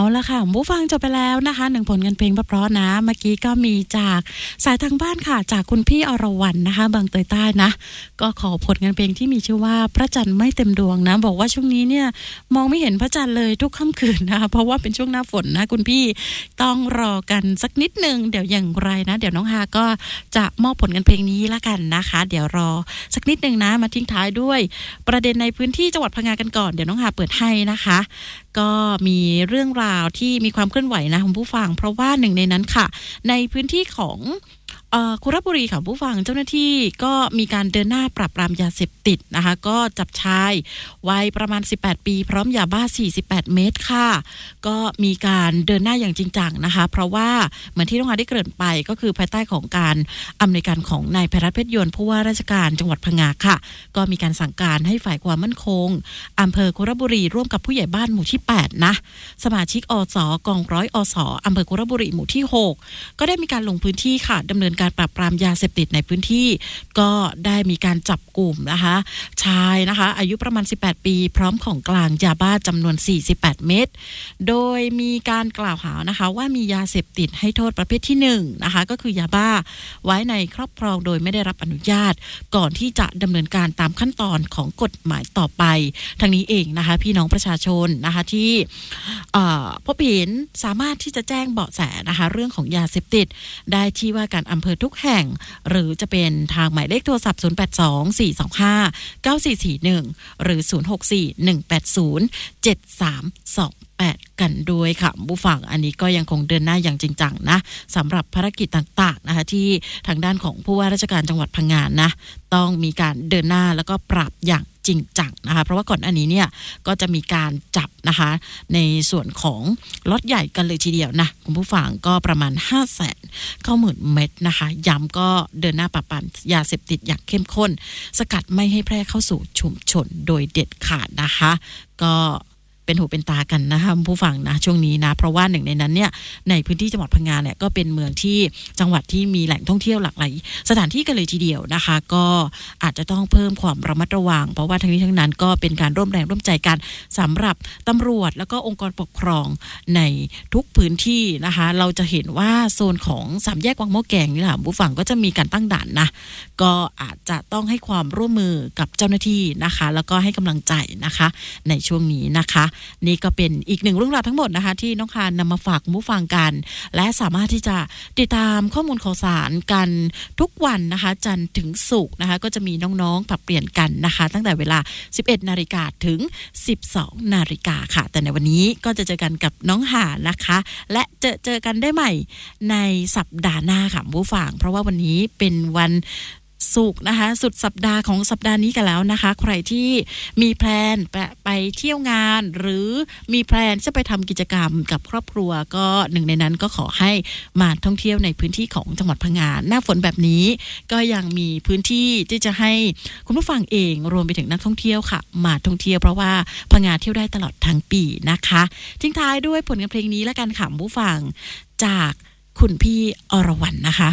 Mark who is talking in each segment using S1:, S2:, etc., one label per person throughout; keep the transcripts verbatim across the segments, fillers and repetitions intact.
S1: ล่ะค่ะผู้ฟังจบไปแล้วนะคะหนึ่งผลงานเพลงเพราะๆนะเมื่อกี้ก็มีจากสายทางบ้านค่ะจากคุณพี่อรวรรณนะคะบางเตยใต้นะก็ขอผลงานเพลงที่มีชื่อว่าพระจันทร์ไม่เต็มดวงนะบอกว่าช่วงนี้เนี่ยมองไม่เห็นพระจันทร์เลยทุกค่ำคืนนะคะเพราะว่าเป็นช่วงหน้าฝนนะคุณพี่ต้องรอกันสักนิดนึงเดี๋ยวอย่างไรนะเดี๋ยวน้องฮาก็จะมอบผลงานเพลงนี้ละกันนะคะเดี๋ยวรอสักนิดนึงนะมาทิ้งท้ายด้วยประเด็นในพื้นที่จังหวัดพังงากันก่อนเดี๋ยวน้องฮาเปิดให้นะคะก็มีเรื่องราวที่มีความเคลื่อนไหวนะคุณผู้ฟังเพราะว่าหนึ่งในนั้นค่ะในพื้นที่ของเอ่อคุระบุรีค่ะผู้ฟังเจ้าหน้าที่ก็มีการเดินหน้าปราบปรามยาเสพติดนะคะก็จับชายวัยประมาณสิบแปดปีพร้อมยาบ้าสี่สิบแปดเม็ดค่ะก็มีการเดินหน้าอย่างจริงจังนะคะเพราะว่าเหมือนที่น้องอาได้เกริ่นไปก็คือภายใต้ของการอำนวยการของนายไพรัตน์เพชรยนต์ผู้ว่าราชการจังหวัดพังงาค่ะก็มีการสั่งการให้ฝ่ายความมั่นคงอำเภอคุระบุรีร่วมกับผู้ใหญ่บ้านหมู่ที่แปดนะสมาชิกอสกองร้อยอสอำเภอคุระบุรีหมู่ที่หกก็ได้มีการลงพื้นที่ค่ะดำเนินการปราบปรามยาเสพติดในพื้นที่ก็ได้มีการจับกลุ่มนะคะชายนะคะอายุประมาณสิบแปดปีพร้อมของกลางยาบ้าจำนวนสี่สิบแปดเม็ดโดยมีการกล่าวหานะคะว่ามียาเสพติดให้โทษประเภทที่หนึ่งนะคะก็คือยาบ้าไว้ในครอบครองโดยไม่ได้รับอนุญาตก่อนที่จะดำเนินการตามขั้นตอนของกฎหมายต่อไปทั้งนี้เองนะคะพี่น้องประชาชนนะคะที่พบเห็นสามารถที่จะแจ้งเบาะแสนะคะเรื่องของยาเสพติดได้ที่ว่าการอำเภอทุกแห่งหรือจะเป็นทางหมายเลขโทรศัพท์ศูนย์ แปด สอง สี่ สอง ห้า เก้า สี่ สี่ หนึ่งหรือศูนย์ หก สี่ หนึ่ง แปด ศูนย์ เจ็ด สาม สอง แปดกันด้วยค่ะผู้ฟังอันนี้ก็ยังคงเดินหน้าอย่างจริงจังนะสำหรับภารกิจต่างๆนะคะที่ทางด้านของผู้ว่าราชการจังหวัดพังงานะต้องมีการเดินหน้าแล้วก็ปราบอย่างจริงจังนะคะเพราะว่าก่อนอันนี้เนี่ยก็จะมีการจับนะคะในส่วนของล็อตใหญ่กันเลยทีเดียวนะคุณผู้ฟังก็ประมาณ ห้าแสนเก้าหมื่น เม็ดนะคะย้ำก็เดินหน้าปราบปรามยาเสพติดอย่างเข้มข้นสกัดไม่ให้แพร่เข้าสู่ชุมชนโดยเด็ดขาดนะคะก็เป็นหูเป็นตากันนะคะผู้ฟังนะช่วงนี้นะเพราะว่าหนึ่งในนั้นเนี่ยในพื้นที่จังหวัดพังงาเนี่ยก็เป็นเมืองที่จังหวัดที่มีแหล่งท่องเที่ยวหลากหลายสถานที่กันเลยทีเดียวนะคะก็อาจจะต้องเพิ่มความระมัดระวังเพราะว่าทั้งนี้ทั้งนั้นก็เป็นการร่วมแรงร่วมใจกันสำหรับตำรวจแล้วก็องค์กรปกครองในทุกพื้นที่นะคะเราจะเห็นว่าโซนของสามแยกวังมะแกงนี่แหละผู้ฟังก็จะมีการตั้งด่านนะก็อาจจะต้องให้ความร่วมมือกับเจ้าหน้าที่นะคะแล้วก็ให้กำลังใจนะคะในช่วงนี้นะคะนี่ก็เป็นอีกหนึ่งเรื่องราวทั้งหมดนะคะที่น้องคานนำมาฝากผู้ฟังกันและสามารถที่จะติดตามข้อมูลข่าวสารกันทุกวันนะคะจันทร์ถึงศุกร์นะคะก็จะมีน้องๆปรับเปลี่ยนกันนะคะตั้งแต่เวลา สิบเอ็ดนาฬิกาถึง สิบสองนาฬิกาค่ะแต่ในวันนี้ก็จะเจอกันกับน้องหานะคะและเจอเจอกันได้ใหม่ในสัปดาห์หน้าค่ะผู้ฟังเพราะว่าวันนี้เป็นวันศุกร์นะคะสุดสัปดาห์ของสัปดาห์นี้กันแล้วนะคะใครที่มีแพลนไปไปเที่ยวงานหรือมีแพลนจะไปทำกิจกรรมกับครอบครัวก็หนึ่งในนั้นก็ขอให้มาท่องเที่ยวในพื้นที่ของจังหวัดพังงาหน้าฝนแบบนี้ก็ยังมีพื้นที่ที่จะให้คุณผู้ฟังเองรวมไปถึงนักท่องเที่ยวค่ะมาท่องเที่ยวเพราะว่าพังงาเที่ยวได้ตลอดทั้งปีนะคะทิ้งท้ายด้วยผลงานเพลงนี้แล้วกันค่ะผู้ฟังจากคุณพี่อรวรรณนะคะ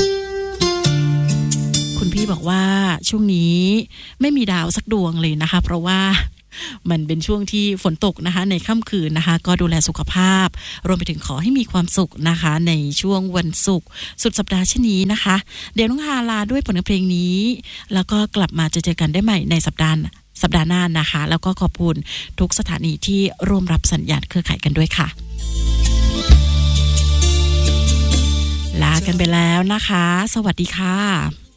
S1: คุณพี่บอกว่าช่วงนี้ไม่มีดาวสักดวงเลยนะคะเพราะว่ามันเป็นช่วงที่ฝนตกนะคะในค่ำคืนนะคะก็ดูแลสุขภาพรวมไปถึงขอให้มีความสุขนะคะในช่วงวันศุกร์สุดสัปดาห์เช่นนี้นะคะเดี๋ยวน้องฮาลาด้วยผลงานเพลงนี้แล้วก็กลับมาเจอกันได้ใหม่ในสัปดาห์สัปดาห์หน้านะคะแล้วก็ขอบคุณทุกสถานีที่ร่วมรับสัญญาณเครือข่ายกันด้วยค่ะลากันไปแล้วนะคะสวัสดีค่ะ